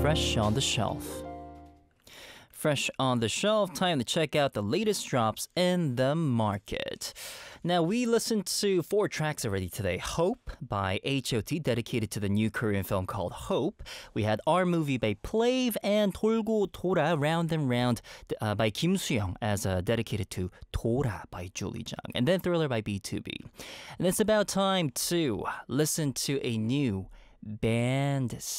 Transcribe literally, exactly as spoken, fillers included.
Fresh on the Shelf. Fresh on the Shelf, time to check out the latest drops in the market. Now, we listened to four tracks already today. Hope by H O T, dedicated to the new Korean film called Hope. We had Our Movie by Plave and 돌고 돌아, Round and Round uh, by Kim Soo-young, as uh, dedicated to Dora by Julie Jung. And then Thriller by B two B. And it's about time to listen to a new band